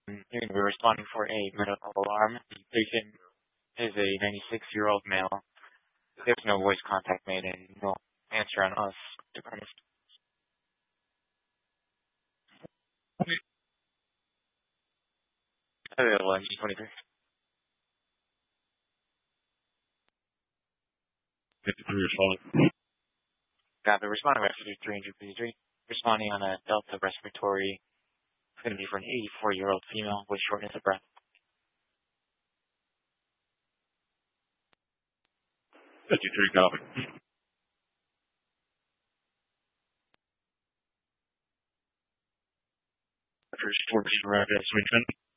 You're going to be responding for a medical alarm. The patient is a 96-year-old male. There's no voice contact made and no answer on us. Available on G23. Got the responding respiratory 353. Responding on a Delta respiratory. It's going to be for an 84-year-old female with shortness of breath. 53 copy. First 14 right at Swington.